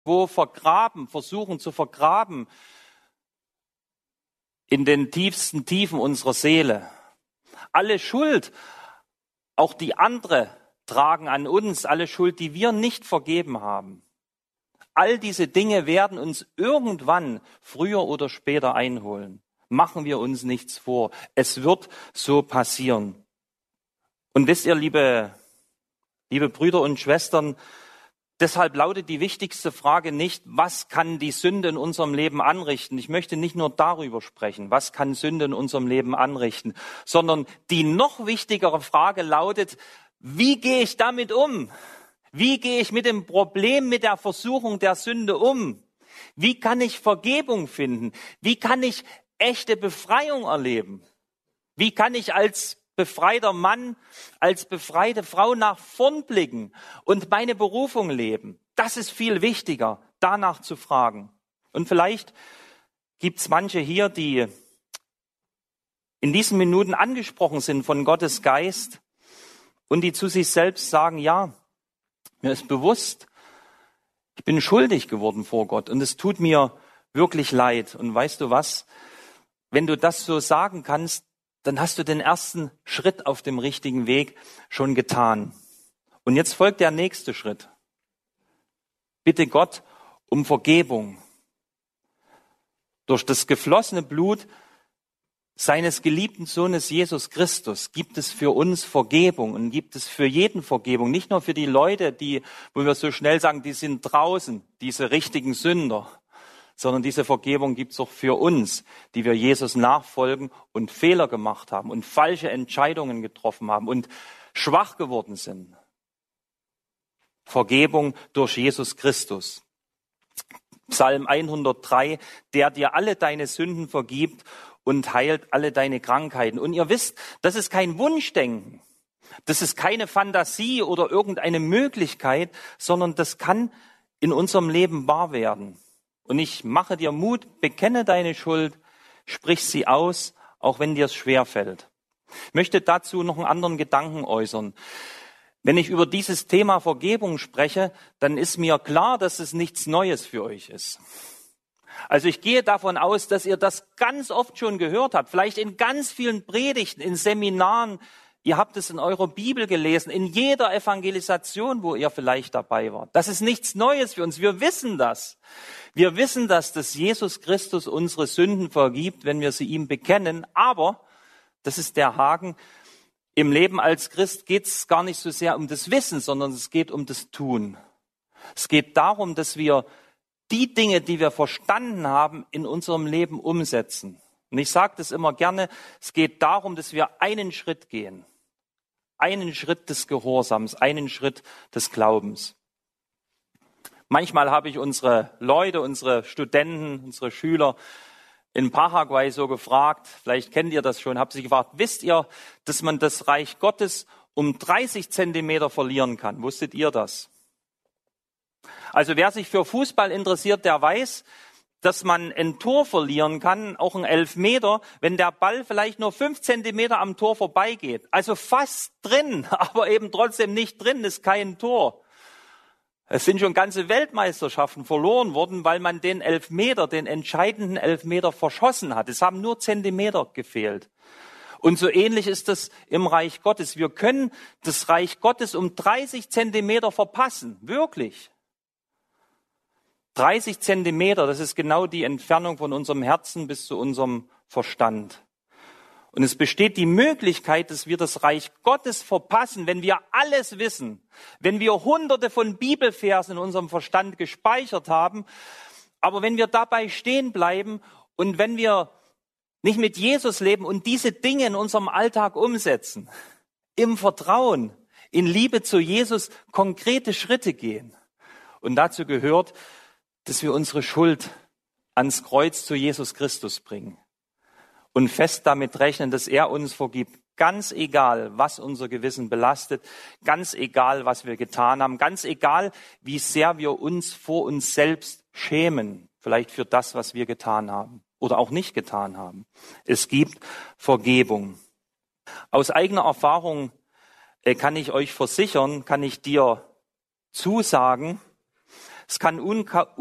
versuchen zu vergraben in den tiefsten Tiefen unserer Seele. Alle Schuld, auch die andere tragen an uns, alle Schuld, die wir nicht vergeben haben. All diese Dinge werden uns irgendwann früher oder später einholen. Machen wir uns nichts vor. Es wird so passieren. Und wisst ihr, liebe Brüder und Schwestern, deshalb lautet die wichtigste Frage nicht, was kann die Sünde in unserem Leben anrichten? Ich möchte nicht nur darüber sprechen, was kann Sünde in unserem Leben anrichten, sondern die noch wichtigere Frage lautet, wie gehe ich damit um? Wie gehe ich mit dem Problem, mit der Versuchung der Sünde um? Wie kann ich Vergebung finden? Wie kann ich echte Befreiung erleben? Wie kann ich als befreiter Mann, als befreite Frau nach vorn blicken und meine Berufung leben? Das ist viel wichtiger, danach zu fragen. Und vielleicht gibt es manche hier, die in diesen Minuten angesprochen sind von Gottes Geist und die zu sich selbst sagen, ja, mir ist bewusst, ich bin schuldig geworden vor Gott und es tut mir wirklich leid. Und weißt du was? Wenn du das so sagen kannst, dann hast du den ersten Schritt auf dem richtigen Weg schon getan. Und jetzt folgt der nächste Schritt. Bitte Gott um Vergebung. Durch das geflossene Blut seines geliebten Sohnes Jesus Christus gibt es für uns Vergebung und gibt es für jeden Vergebung. Nicht nur für die Leute, wo wir so schnell sagen, die sind draußen, diese richtigen Sünder, sondern diese Vergebung gibt es auch für uns, die wir Jesus nachfolgen und Fehler gemacht haben und falsche Entscheidungen getroffen haben und schwach geworden sind. Vergebung durch Jesus Christus. Psalm 103, der dir alle deine Sünden vergibt und heilt alle deine Krankheiten. Und ihr wisst, das ist kein Wunschdenken, das ist keine Fantasie oder irgendeine Möglichkeit, sondern das kann in unserem Leben wahr werden. Und ich mache dir Mut, bekenne deine Schuld, sprich sie aus, auch wenn dir es schwerfällt. Ich möchte dazu noch einen anderen Gedanken äußern. Wenn ich über dieses Thema Vergebung spreche, dann ist mir klar, dass es nichts Neues für euch ist. Also ich gehe davon aus, dass ihr das ganz oft schon gehört habt, vielleicht in ganz vielen Predigten, in Seminaren. Ihr habt es in eurer Bibel gelesen, in jeder Evangelisation, wo ihr vielleicht dabei wart. Das ist nichts Neues für uns. Wir wissen das. Wir wissen, dass Jesus Christus unsere Sünden vergibt, wenn wir sie ihm bekennen. Aber, das ist der Haken, im Leben als Christ geht es gar nicht so sehr um das Wissen, sondern es geht um das Tun. Es geht darum, dass wir die Dinge, die wir verstanden haben, in unserem Leben umsetzen. Und ich sage das immer gerne, es geht darum, dass wir einen Schritt gehen. Einen Schritt des Gehorsams, einen Schritt des Glaubens. Manchmal habe ich unsere Leute, unsere Studenten, unsere Schüler in Paraguay so gefragt, vielleicht kennt ihr das schon, habe sie gefragt, wisst ihr, dass man das Reich Gottes um 30 Zentimeter verlieren kann? Wusstet ihr das? Also wer sich für Fußball interessiert, der weiß, dass man ein Tor verlieren kann, auch ein Elfmeter, wenn der Ball vielleicht nur 5 Zentimeter am Tor vorbeigeht. Also fast drin, aber eben trotzdem nicht drin, ist kein Tor. Es sind schon ganze Weltmeisterschaften verloren worden, weil man den Elfmeter, den entscheidenden Elfmeter verschossen hat. Es haben nur Zentimeter gefehlt. Und so ähnlich ist das im Reich Gottes. Wir können das Reich Gottes um 30 Zentimeter verpassen, wirklich. 30 Zentimeter, das ist genau die Entfernung von unserem Herzen bis zu unserem Verstand. Und es besteht die Möglichkeit, dass wir das Reich Gottes verpassen, wenn wir alles wissen, wenn wir Hunderte von Bibelversen in unserem Verstand gespeichert haben, aber wenn wir dabei stehen bleiben und wenn wir nicht mit Jesus leben und diese Dinge in unserem Alltag umsetzen, im Vertrauen, in Liebe zu Jesus konkrete Schritte gehen. Und dazu gehört, dass wir unsere Schuld ans Kreuz zu Jesus Christus bringen und fest damit rechnen, dass er uns vergibt. Ganz egal, was unser Gewissen belastet, ganz egal, was wir getan haben, ganz egal, wie sehr wir uns vor uns selbst schämen, vielleicht für das, was wir getan haben oder auch nicht getan haben. Es gibt Vergebung. Aus eigener Erfahrung kann ich euch versichern, kann ich dir zusagen, Es kann